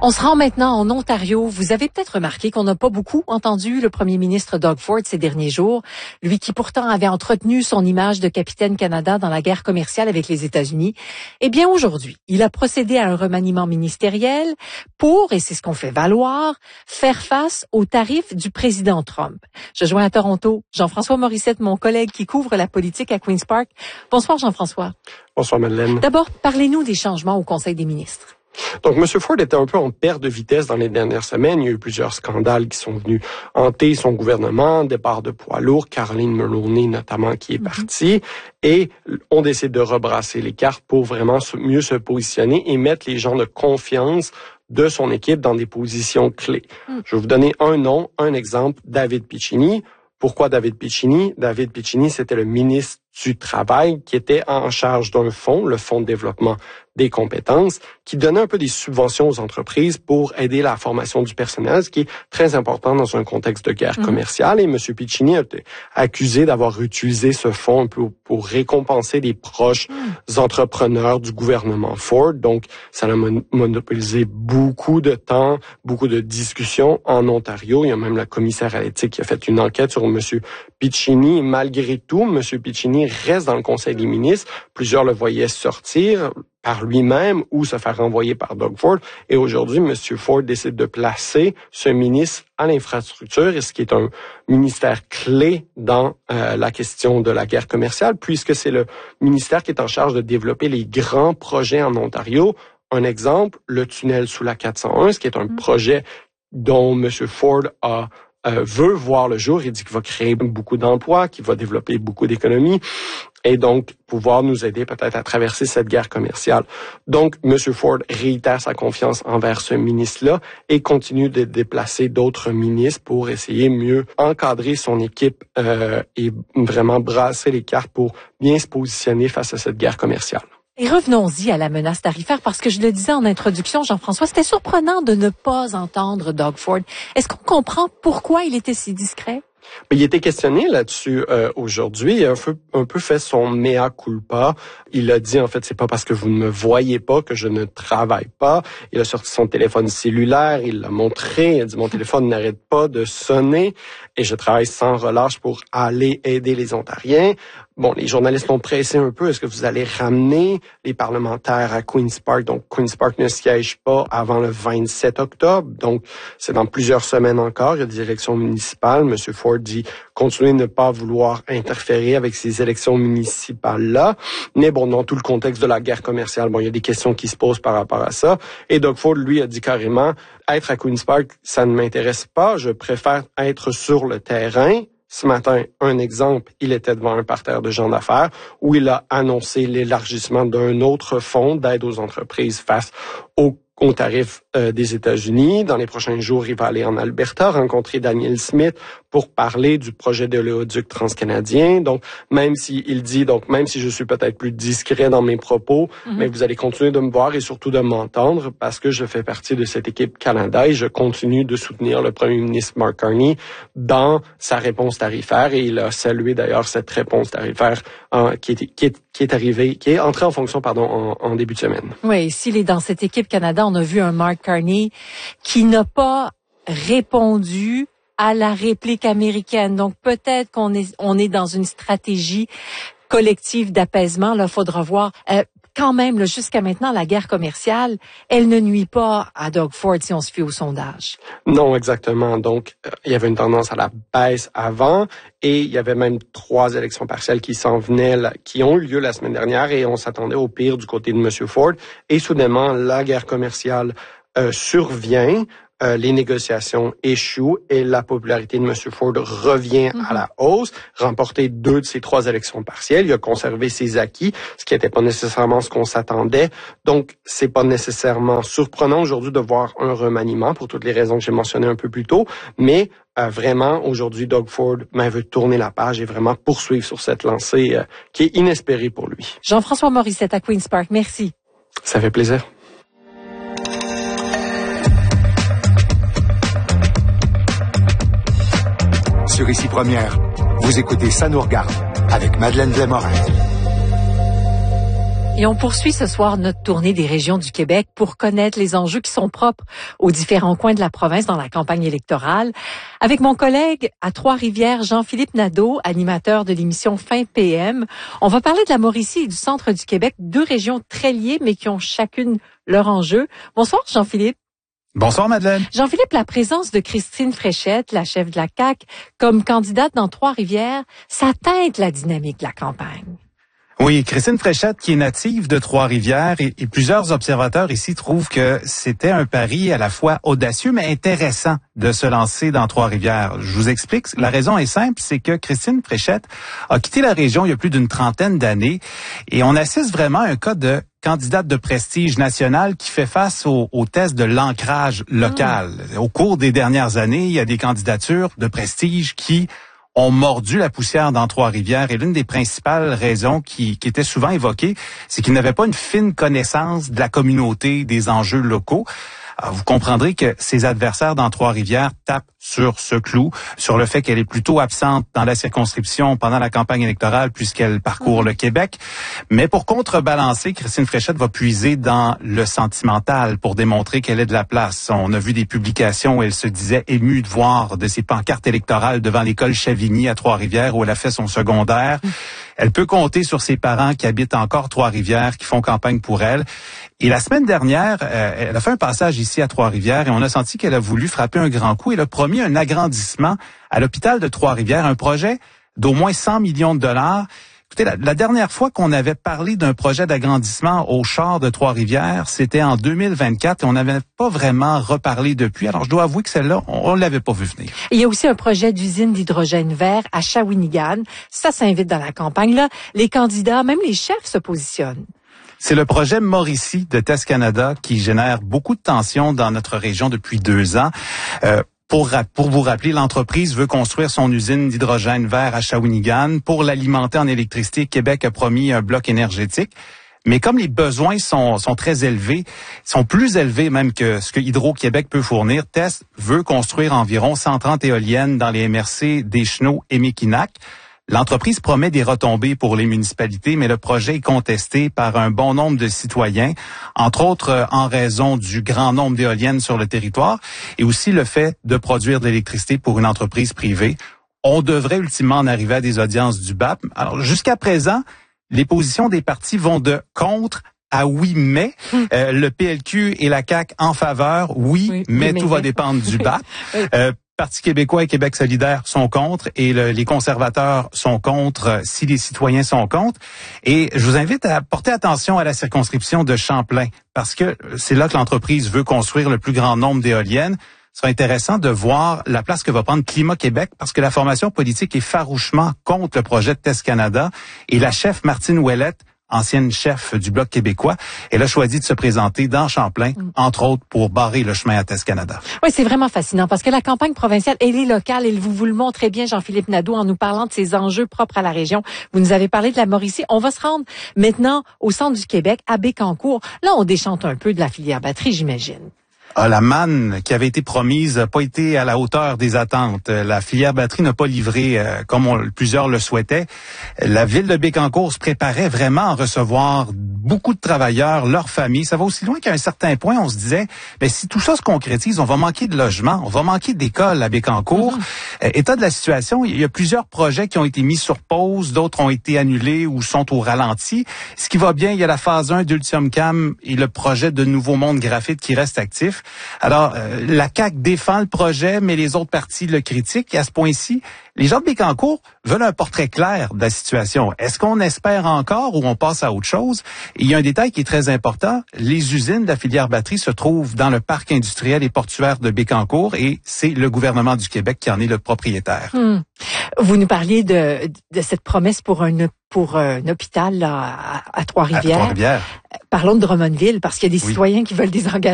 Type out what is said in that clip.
On se rend maintenant en Ontario. Vous avez peut-être remarqué qu'on n'a pas beaucoup entendu le premier ministre Doug Ford ces derniers jours, lui qui pourtant avait entretenu son image de capitaine Canada dans la guerre commerciale avec les États-Unis. Eh bien aujourd'hui, il a procédé à un remaniement ministériel pour, et c'est ce qu'on fait valoir, faire face aux tarifs du président Trump. Je joins à Toronto Jean-François Morissette, mon collègue qui couvre la politique à Queen's Park. Bonsoir Jean-François. Bonsoir Madeleine. D'abord, parlez-nous des changements au Conseil des ministres. Donc, M. Ford était un peu en perte de vitesse dans les dernières semaines. Il y a eu plusieurs scandales qui sont venus hanter son gouvernement, départ de poids lourds, Caroline Mulroney notamment qui est partie, et on décide de rebrasser les cartes pour vraiment mieux se positionner et mettre les gens de confiance de son équipe dans des positions clés. Je vais vous donner un nom, un exemple, David Piccini. Pourquoi David Piccini? David Piccini, c'était le ministre du Travail qui était en charge d'un fonds, le Fonds de développement des compétences, qui donnait un peu des subventions aux entreprises pour aider la formation du personnel, ce qui est très important dans un contexte de guerre commerciale. Et M. Piccini a été accusé d'avoir utilisé ce fonds un peu pour récompenser les proches entrepreneurs du gouvernement Ford. Donc, ça a monopolisé beaucoup de temps, beaucoup de discussions en Ontario. Il y a même la commissaire à l'éthique qui a fait une enquête sur M. Piccini. Malgré tout, M. Piccini reste dans le Conseil des ministres. Plusieurs le voyaient sortir par lui-même ou se faire renvoyer par Doug Ford. Et aujourd'hui, M. Ford décide de placer ce ministre à l'infrastructure, et ce qui est un ministère clé dans la question de la guerre commerciale, puisque c'est le ministère qui est en charge de développer les grands projets en Ontario. Un exemple, le tunnel sous la 401, ce qui est un projet dont M. Ford veut voir le jour. Il dit qu'il va créer beaucoup d'emplois, qu'il va développer beaucoup d'économies et donc pouvoir nous aider peut-être à traverser cette guerre commerciale. Donc, M. Ford réitère sa confiance envers ce ministre-là et continue de déplacer d'autres ministres pour essayer mieux encadrer son équipe et vraiment brasser les cartes pour bien se positionner face à cette guerre commerciale. Et revenons-y à la menace tarifaire, parce que je le disais en introduction, Jean-François, c'était surprenant de ne pas entendre Doug Ford. Est-ce qu'on comprend pourquoi il était si discret? Mais il était questionné là-dessus aujourd'hui. Il a un peu fait son mea culpa. Il a dit, en fait, c'est pas parce que vous ne me voyez pas que je ne travaille pas. Il a sorti son téléphone cellulaire, il l'a montré. Il a dit, mon téléphone n'arrête pas de sonner et je travaille sans relâche pour aller aider les Ontariens. Bon, les journalistes l'ont pressé un peu. Est-ce que vous allez ramener les parlementaires à Queen's Park? Donc, Queen's Park ne siège pas avant le 27 octobre. Donc, c'est dans plusieurs semaines encore. Il y a des élections municipales. M. Ford dit continuer de ne pas vouloir interférer avec ces élections municipales-là. Mais bon, dans tout le contexte de la guerre commerciale, bon, il y a des questions qui se posent par rapport à ça. Et Doug Ford, lui, a dit carrément, être à Queen's Park, ça ne m'intéresse pas. Je préfère être sur le terrain. Ce matin, un exemple, il était devant un parterre de gens d'affaires où il a annoncé l'élargissement d'un autre fonds d'aide aux entreprises face aux tarifs des États-Unis. Dans les prochains jours, il va aller en Alberta rencontrer Daniel Smith pour parler du projet de l'éoduc transcanadien. Donc, même si je suis peut-être plus discret dans mes propos, mais vous allez continuer de me voir et surtout de m'entendre parce que je fais partie de cette équipe Canada et je continue de soutenir le premier ministre Mark Carney dans sa réponse tarifaire, et il a salué d'ailleurs cette réponse tarifaire qui est entrée en fonction en début de semaine. Oui, s'il est dans cette équipe Canada, on a vu un Mark Carney qui n'a pas répondu à la réplique américaine. Donc peut-être qu'on est dans une stratégie collective d'apaisement. Là, faudra voir. Quand même, là, jusqu'à maintenant, la guerre commerciale, elle ne nuit pas à Doug Ford si on se fie au sondage. Non, exactement. Donc, il y avait une tendance à la baisse avant et il y avait même 3 élections partielles qui s'en venaient, qui ont eu lieu la semaine dernière et on s'attendait au pire du côté de M. Ford. Et soudainement, la guerre commerciale survient. Les négociations échouent et la popularité de M. Ford revient à la hausse, remporté 2 de ses 3 élections partielles. Il a conservé ses acquis, ce qui n'était pas nécessairement ce qu'on s'attendait. Donc, c'est pas nécessairement surprenant aujourd'hui de voir un remaniement pour toutes les raisons que j'ai mentionnées un peu plus tôt, mais vraiment, aujourd'hui, Doug Ford veut tourner la page et vraiment poursuivre sur cette lancée qui est inespérée pour lui. Jean-François Morissette à Queen's Park, merci. Ça fait plaisir. Sur Ici Première, vous écoutez Ça nous regarde avec Madeleine Blais-Morin. Et on poursuit ce soir notre tournée des régions du Québec pour connaître les enjeux qui sont propres aux différents coins de la province dans la campagne électorale. Avec mon collègue à Trois-Rivières, Jean-Philippe Nadeau, animateur de l'émission Fin PM, on va parler de la Mauricie et du centre du Québec, deux régions très liées mais qui ont chacune leur enjeu. Bonsoir Jean-Philippe. Bonsoir Madeleine. Jean-Philippe, la présence de Christine Fréchette, la chef de la CAQ, comme candidate dans Trois-Rivières, ça teinte la dynamique de la campagne. Oui, Christine Fréchette, qui est native de Trois-Rivières, et plusieurs observateurs ici trouvent que c'était un pari à la fois audacieux mais intéressant de se lancer dans Trois-Rivières. Je vous explique. La raison est simple, c'est que Christine Fréchette a quitté la région il y a plus d'une trentaine d'années et on assiste vraiment à un cas de candidate de prestige national qui fait face au test de l'ancrage local. Au cours des dernières années, il y a des candidatures de prestige qui ont mordu la poussière dans Trois-Rivières. Et l'une des principales raisons qui était souvent évoquée, c'est qu'ils n'avaient pas une fine connaissance de la communauté, des enjeux locaux. Alors, vous comprendrez que ses adversaires dans Trois-Rivières tapent sur ce clou, sur le fait qu'elle est plutôt absente dans la circonscription pendant la campagne électorale puisqu'elle parcourt le Québec. Mais pour contrebalancer, Christine Fréchette va puiser dans le sentimental pour démontrer qu'elle est de la place. On a vu des publications où elle se disait émue de voir de ses pancartes électorales devant l'école Chavigny à Trois-Rivières où elle a fait son secondaire. Elle peut compter sur ses parents qui habitent encore Trois-Rivières, qui font campagne pour elle. Et la semaine dernière, elle a fait un passage ici à Trois-Rivières et on a senti qu'elle a voulu frapper un grand coup. Elle a promis un agrandissement à l'hôpital de Trois-Rivières, un projet d'au moins 100 millions de dollars. Écoutez, la dernière fois qu'on avait parlé d'un projet d'agrandissement au char de Trois-Rivières, c'était en 2024 et on n'avait pas vraiment reparlé depuis. Alors, je dois avouer que celle-là, on l'avait pas vu venir. Il y a aussi un projet d'usine d'hydrogène vert à Shawinigan. Ça s'invite dans la campagne. Là, les candidats, même les chefs se positionnent. C'est le projet Mauricie de Test Canada qui génère beaucoup de tensions dans notre région depuis 2 ans. Pour vous rappeler, l'entreprise veut construire son usine d'hydrogène vert à Shawinigan. Pour l'alimenter en électricité, Québec a promis un bloc énergétique. Mais comme les besoins sont très élevés, sont plus élevés même que ce que Hydro-Québec peut fournir, Test veut construire environ 130 éoliennes dans les MRC d'Échenaux et Mekinac. L'entreprise promet des retombées pour les municipalités, mais le projet est contesté par un bon nombre de citoyens, entre autres en raison du grand nombre d'éoliennes sur le territoire et aussi le fait de produire de l'électricité pour une entreprise privée. On devrait ultimement en arriver à des audiences du BAP. Alors, jusqu'à présent, les positions des partis vont de contre à oui, mais le PLQ et la CAQ en faveur, oui mais tout va dépendre du BAP. Parti québécois et Québec solidaire sont contre et les conservateurs sont contre si les citoyens sont contre. Et je vous invite à porter attention à la circonscription de Champlain parce que c'est là que l'entreprise veut construire le plus grand nombre d'éoliennes. Ce sera intéressant de voir la place que va prendre Climat Québec parce que la formation politique est farouchement contre le projet de Test Canada et la chef Martine Ouellette, ancienne chef du Bloc québécois, elle a choisi de se présenter dans Champlain, entre autres pour barrer le chemin à Test Canada. Oui, c'est vraiment fascinant parce que la campagne provinciale, elle est locale et vous le montrez bien, Jean-Philippe Nadeau, en nous parlant de ces enjeux propres à la région. Vous nous avez parlé de la Mauricie. On va se rendre maintenant au centre du Québec, à Bécancour. Là, on déchante un peu de la filière batterie, j'imagine. La manne qui avait été promise n'a pas été à la hauteur des attentes. La filière batterie n'a pas livré comme plusieurs le souhaitaient. La ville de Bécancour se préparait vraiment à recevoir beaucoup de travailleurs, leurs familles. Ça va aussi loin qu'à un certain point, on se disait, mais si tout ça se concrétise, on va manquer de logements, on va manquer d'écoles à Bécancour. État de la situation, il y a plusieurs projets qui ont été mis sur pause, d'autres ont été annulés ou sont au ralenti. Ce qui va bien, il y a la phase 1 d'Ultium Cam et le projet de Nouveau Monde Graphite qui reste actif. Alors, la CAQ défend le projet, mais les autres partis le critiquent. Et à ce point-ci, les gens de Bécancour veulent un portrait clair de la situation. Est-ce qu'on espère encore ou on passe à autre chose? Et il y a un détail qui est très important. Les usines de la filière batterie se trouvent dans le parc industriel et portuaire de Bécancour et c'est le gouvernement du Québec qui en est le propriétaire. Vous nous parliez de cette promesse pour un hôpital là, à Trois-Rivières. À Trois-Rivières. Parlons de Drummondville parce qu'il y a des citoyens qui veulent des engagements.